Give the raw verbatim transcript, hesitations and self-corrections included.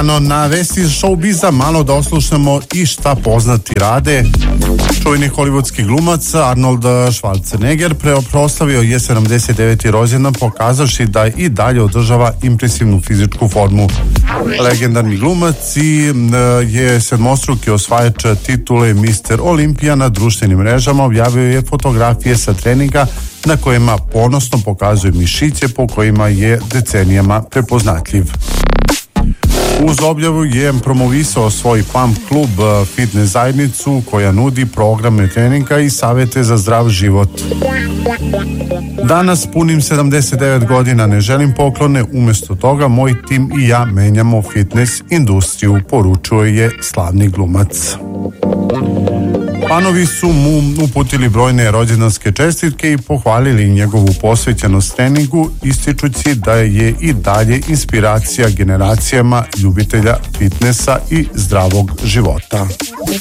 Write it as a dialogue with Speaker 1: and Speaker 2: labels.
Speaker 1: Na vesti showbiza malo da oslušnemo i šta poznati rade. Čuveni hollywoodski glumac Arnold Schwarzenegger proslavio je sedamdeset deveti rođendan pokazavši da i dalje održava impresivnu fizičku formu. Legendarni glumac i je sedmostruki osvajač titule mister Olimpija na društvenim mrežama objavio je fotografije sa treninga na kojima ponosno pokazuje mišiće po kojima je decenijama prepoznatljiv. Uz objavu je promovisao svoj Pump klub, fitness zajednicu koja nudi programe treninga i savete za zdrav život. Danas punim sedamdeset devet godina, ne želim poklone, umjesto toga moj tim i ja menjamo fitness industriju, poručuje je slavni glumac. Fanovi su mu uputili brojne rođendanske čestitke i pohvalili njegovu posvećenost treningu, ističući da je i dalje inspiracija generacijama ljubitelja fitnessa i zdravog života.